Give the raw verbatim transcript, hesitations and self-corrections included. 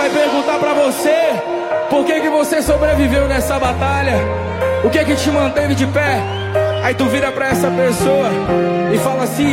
vai perguntar pra você por que que você sobreviveu nessa batalha, o que que te manteve de pé. Aí tu vira pra essa pessoa e fala assim: